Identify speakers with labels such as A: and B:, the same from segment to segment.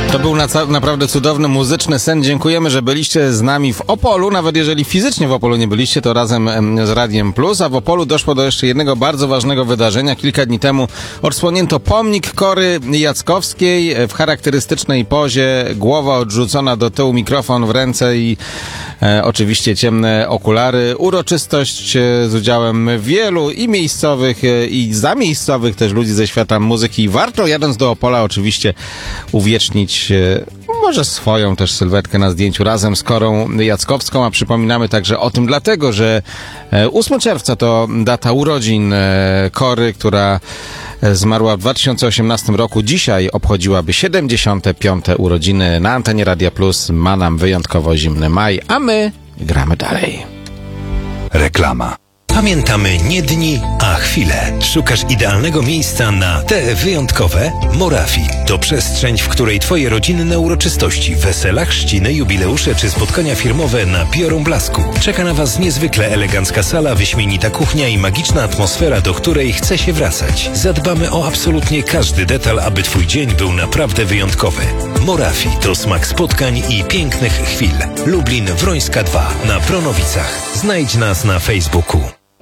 A: To był naprawdę cudowny muzyczny sen. Dziękujemy, że byliście z nami w Opolu. Nawet jeżeli fizycznie w Opolu nie byliście, to razem z Radiem Plus. A w Opolu doszło do jeszcze jednego bardzo ważnego wydarzenia. Kilka dni temu odsłonięto pomnik Kory Jackowskiej w charakterystycznej pozie. Głowa odrzucona do tyłu, mikrofon w ręce i oczywiście ciemne okulary. Uroczystość z udziałem wielu i miejscowych, i zamiejscowych też ludzi ze świata muzyki. Warto, jadąc do Opola, oczywiście uwiecznić może swoją też sylwetkę na zdjęciu razem z Korą Jackowską, a przypominamy także o tym dlatego, że 8 czerwca to data urodzin Kory, która zmarła w 2018 roku. Dzisiaj obchodziłaby 75. urodziny. Na antenie Radia Plus ma nam wyjątkowo zimny maj, a my gramy dalej.
B: Reklama. Pamiętamy nie dni, a chwile. Szukasz idealnego miejsca na te wyjątkowe? Morafi to przestrzeń, w której twoje rodzinne uroczystości, wesela, chrzciny, jubileusze czy spotkania firmowe nabiorą blasku. Czeka na was niezwykle elegancka sala, wyśmienita kuchnia i magiczna atmosfera, do której chce się wracać. Zadbamy o absolutnie każdy detal, aby twój dzień był naprawdę wyjątkowy. Morafi to smak spotkań i pięknych chwil. Lublin, Wrońska 2 na Bronowicach. Znajdź nas na Facebooku.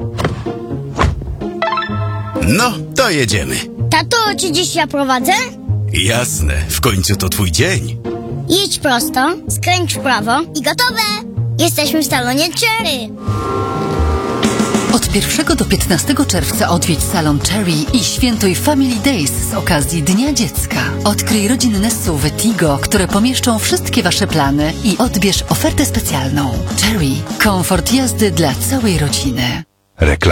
C: No, to jedziemy.
D: Tato, czy dziś ja prowadzę?
C: Jasne, w końcu to twój dzień.
D: Jedź prosto, skręć w prawo i gotowe! Jesteśmy w salonie Cherry.
E: Od 1 do 15 czerwca odwiedź salon Cherry i świętuj Family Days z okazji Dnia Dziecka. Odkryj rodzinne SUV-y Tigo, które pomieszczą wszystkie wasze plany i odbierz ofertę specjalną. Cherry. Komfort jazdy dla całej rodziny.
B: Reklama.